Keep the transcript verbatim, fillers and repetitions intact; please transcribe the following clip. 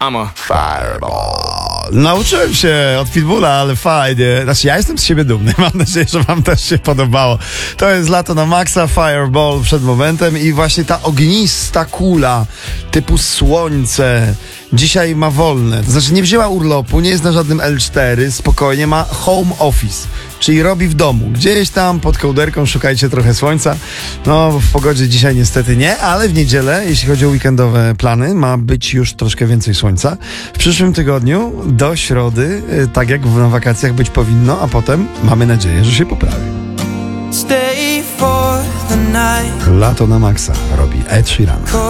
I'm a Fireball. Nauczyłem się od Pitbulla, ale fajnie. Znaczy, ja jestem z siebie dumny. Mam nadzieję, że wam też się podobało. To jest Lato na maksa, Fireball przed momentem i właśnie ta ognista kula typu słońce dzisiaj ma wolne. To znaczy, nie wzięła urlopu, nie jest na żadnym el cztery, spokojnie, ma home office, czyli robi w domu. Gdzieś tam pod kołderką szukajcie trochę słońca. No, w pogodzie dzisiaj niestety nie, ale w niedzielę, jeśli chodzi o weekendowe plany, ma być już troszkę więcej słońca. W przyszłym tygodniu do środy, tak jak na wakacjach być powinno, a potem mamy nadzieję, że się poprawi. Stay for the night. Lato na maksa robi Ed Sheeran.